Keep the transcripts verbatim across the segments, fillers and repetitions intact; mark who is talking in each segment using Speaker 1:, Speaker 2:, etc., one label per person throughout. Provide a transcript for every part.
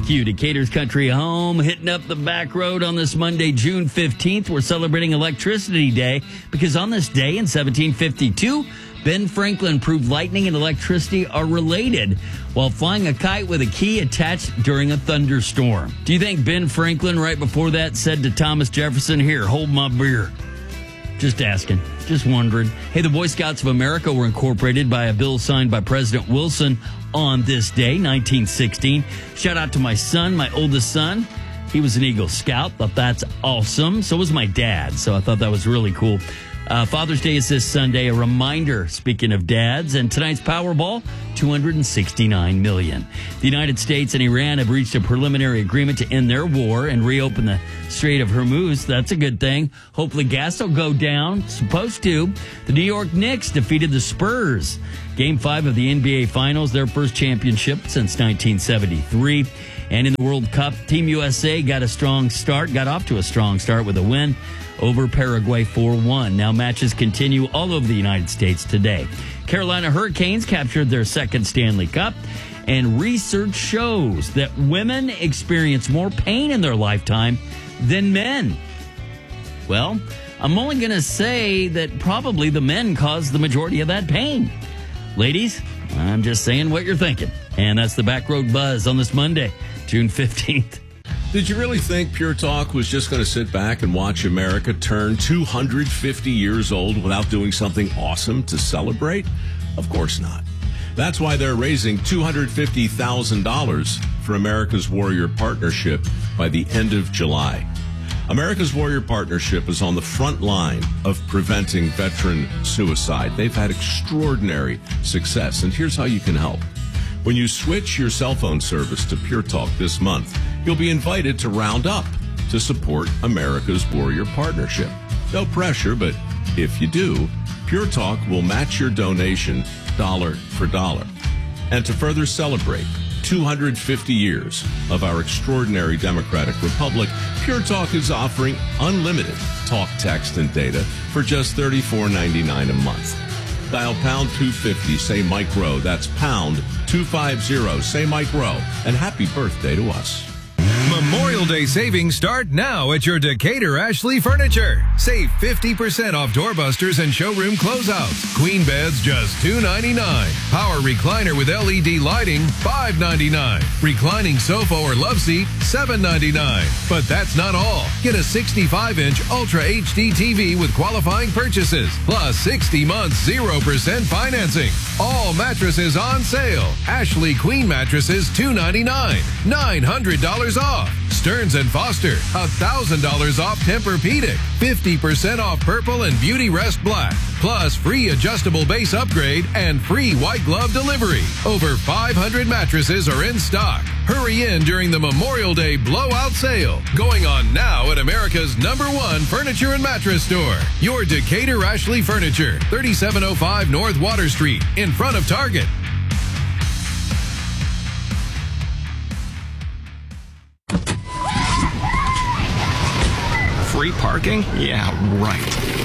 Speaker 1: with you. Decatur's Country Home, hitting up the back road on this Monday, June fifteenth. We're celebrating Electricity Day because on this day in seventeen fifty-two, Ben Franklin proved lightning and electricity are related while flying a kite with a key attached during a thunderstorm. Do you think Ben Franklin right before that said to Thomas Jefferson, "Here, hold my beer"? Just asking. Just wondering. Hey, the Boy Scouts of America were incorporated by a bill signed by President Wilson on this day, nineteen sixteen. Shout out to my son, my oldest son. He was an Eagle Scout. Thought that's awesome. So was my dad. So I thought that was really cool. Uh, Father's Day is this Sunday. A reminder, speaking of dads, and tonight's Powerball, two hundred sixty-nine million dollars. The United States and Iran have reached a preliminary agreement to end their war and reopen the Strait of Hormuz. That's a good thing. Hopefully gas will go down. Supposed to. The New York Knicks defeated the Spurs. Game five of the N B A Finals, their first championship since nineteen seventy-three. And in the World Cup, Team U S A got a strong start, got off to a strong start with a win over Paraguay four one. Now matches continue all over the United States today. Carolina Hurricanes captured their second Stanley Cup, and research shows that women experience more pain in their lifetime than men. Well, I'm only going to say that probably the men cause the majority of that pain. Ladies, I'm just saying what you're thinking. And that's the Back Road Buzz on this Monday, June fifteenth.
Speaker 2: Did you really think Pure Talk was just going to sit back and watch America turn two hundred fifty years old without doing something awesome to celebrate? Of course not. That's why they're raising two hundred fifty thousand dollars for America's Warrior Partnership by the end of July. America's Warrior Partnership is on the front line of preventing veteran suicide. They've had extraordinary success, and here's how you can help. When you switch your cell phone service to Pure Talk this month, you'll be invited to round up to support America's Warrior Partnership. No pressure, but if you do, Pure Talk will match your donation dollar for dollar. And to further celebrate two hundred fifty years of our extraordinary democratic republic, Pure Talk is offering unlimited talk, text, and data for just thirty-four ninety-nine a month. Dial pound two fifty, say Mike Rowe. That's pound two fifty, say Mike Rowe. And happy birthday to us.
Speaker 3: Memorial Day savings start now at your Decatur Ashley Furniture. Save fifty percent off doorbusters and showroom closeouts. Queen beds just two ninety-nine. Power recliner with L E D lighting five ninety-nine. Reclining sofa or love seat seven ninety-nine. But that's not all. Get a sixty-five inch Ultra H D T V with qualifying purchases plus sixty months zero percent financing. All mattresses on sale. Ashley Queen mattresses two ninety-nine. nine hundred dollars off. Stearns and Foster, one thousand dollars off Tempur-Pedic, fifty percent off Purple and Beauty Rest Black, plus free adjustable base upgrade and free white glove delivery. Over five hundred mattresses are in stock. Hurry in during the Memorial Day blowout sale, going on now at America's number one furniture and mattress store. Your Decatur Ashley Furniture, thirty-seven oh five North Water Street, in front of Target.
Speaker 4: Free parking? Yeah, right.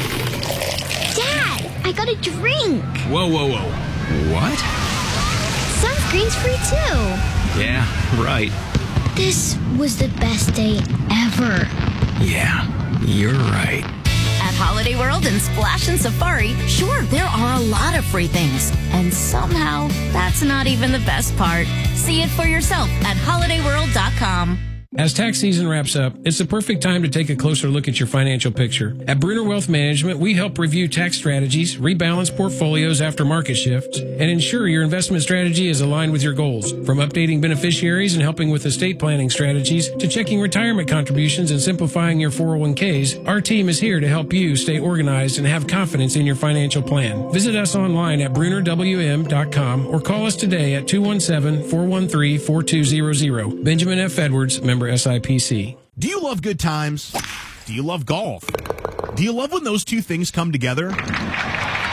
Speaker 5: Dad, I got a drink.
Speaker 4: Whoa, whoa, whoa. What?
Speaker 5: Sunscreen's free too.
Speaker 4: Yeah, right.
Speaker 5: This was the best day ever.
Speaker 4: Yeah, you're right.
Speaker 6: At Holiday World and Splash and Safari, sure, there are a lot of free things. And somehow, that's not even the best part. See it for yourself at holiday world dot com.
Speaker 7: As tax season wraps up, it's the perfect time to take a closer look at your financial picture. At Bruner Wealth Management, we help review tax strategies, rebalance portfolios after market shifts, and ensure your investment strategy is aligned with your goals. From updating beneficiaries and helping with estate planning strategies to checking retirement contributions and simplifying your four oh one k's, our team is here to help you stay organized and have confidence in your financial plan. Visit us online at bruner w m dot com or call us today at two one seven, four one three, four two zero zero. Benjamin F. Edwards, member S I P C.
Speaker 8: Do you love good times? Do you love golf? Do you love when those two things come together?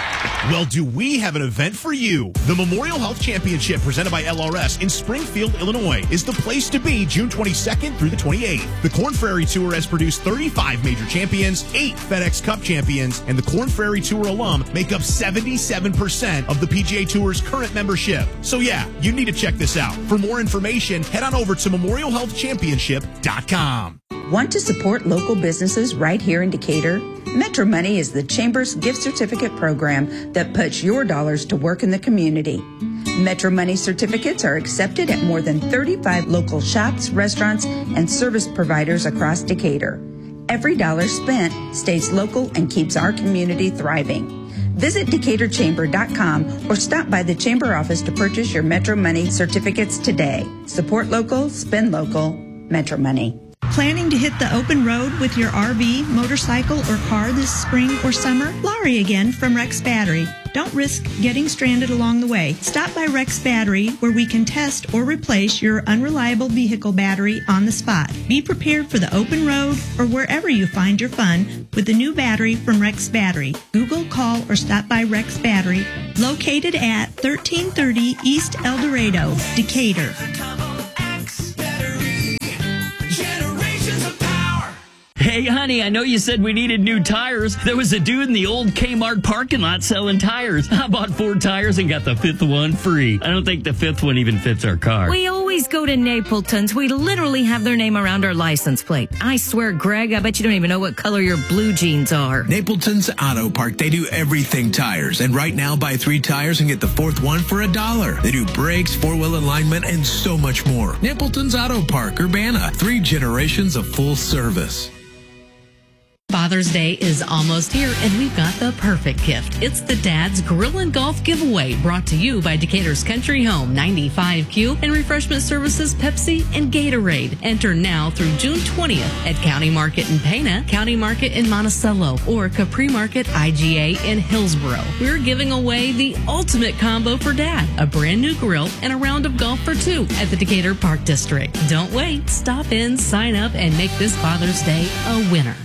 Speaker 8: Well, do we have an event for you? The Memorial Health Championship presented by L R S in Springfield, Illinois is the place to be June twenty-second through the twenty-eighth. The Korn Ferry Tour has produced thirty-five major champions, eight FedEx Cup champions, and the Korn Ferry Tour alum make up seventy-seven percent of the P G A Tour's current membership. So yeah, you need to check this out. For more information, head on over to memorial health championship dot com.
Speaker 9: Want to support local businesses right here in Decatur? Metro Money is the Chamber's gift certificate program that puts your dollars to work in the community. Metro Money certificates are accepted at more than thirty-five local shops, restaurants, and service providers across Decatur. Every dollar spent stays local and keeps our community thriving. Visit decatur chamber dot com or stop by the Chamber office to purchase your Metro Money certificates today. Support local, spend local, Metro Money.
Speaker 10: Planning to hit the open road with your R V, motorcycle, or car this spring or summer? Laurie again from Rex Battery. Don't risk getting stranded along the way. Stop by Rex Battery, where we can test or replace your unreliable vehicle battery on the spot. Be prepared for the open road or wherever you find your fun with the new battery from Rex Battery. Google, call, or stop by Rex Battery, located at thirteen thirty East El Dorado, Decatur.
Speaker 1: Hey, honey, I know you said we needed new tires. There was a dude in the old Kmart parking lot selling tires. I bought four tires and got the fifth one free. I don't think the fifth one even fits our car.
Speaker 11: We always go to Napleton's. We literally have their name around our license plate. I swear, Greg, I bet you don't even know what color your blue jeans are.
Speaker 12: Napleton's Auto Park. They do everything tires. And right now, buy three tires and get the fourth one for a dollar. They do brakes, four-wheel alignment, and so much more. Napleton's Auto Park, Urbana. Three generations of full service.
Speaker 13: Father's Day is almost here, and we've got the perfect gift. It's the Dad's Grill and Golf Giveaway, brought to you by Decatur's Country Home, ninety-five Q, and Refreshment Services, Pepsi, and Gatorade. Enter now through June twentieth at County Market in Pana, County Market in Monticello, or Capri Market I G A in Hillsboro. We're giving away the ultimate combo for Dad, a brand new grill and a round of golf for two at the Decatur Park District. Don't wait. Stop in, sign up, and make this Father's Day a winner.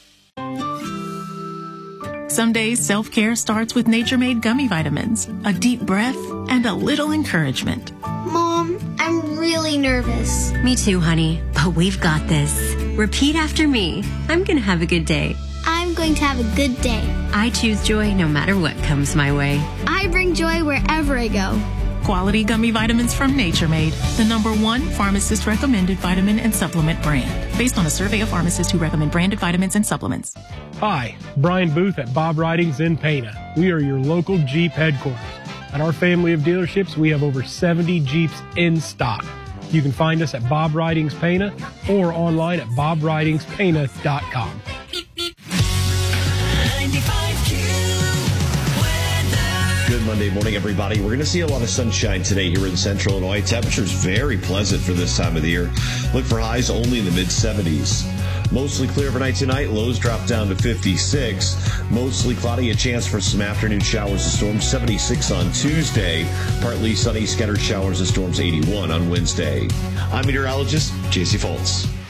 Speaker 14: Some days, self-care starts with Nature-Made gummy vitamins, a deep breath, and a little encouragement.
Speaker 5: Mom, I'm really nervous.
Speaker 15: Me too, honey, but we've got this. Repeat after me. I'm going to have a good day.
Speaker 5: I'm going to have a good day.
Speaker 15: I choose joy no matter what comes my way.
Speaker 5: I bring joy wherever I go.
Speaker 14: Quality gummy vitamins from Nature Made, the number one pharmacist-recommended vitamin and supplement brand, based on a survey of pharmacists who recommend branded vitamins and supplements.
Speaker 16: Hi, Brian Booth at Bob Ridings in Pana. We are your local Jeep headquarters. At our family of dealerships, we have over seventy Jeeps in stock. You can find us at Bob Ridings Pana or online at bob ridings pana dot com.
Speaker 17: Good Monday morning, everybody. We're going to see a lot of sunshine today here in central Illinois. Temperatures very pleasant for this time of the year. Look for highs only in the mid seventies. Mostly clear overnight tonight. Lows drop down to fifty-six. Mostly cloudy. A chance for some afternoon showers and storms. seventy-six on Tuesday. Partly sunny. Scattered showers and storms. eighty-one on Wednesday. I'm meteorologist J C Foltz.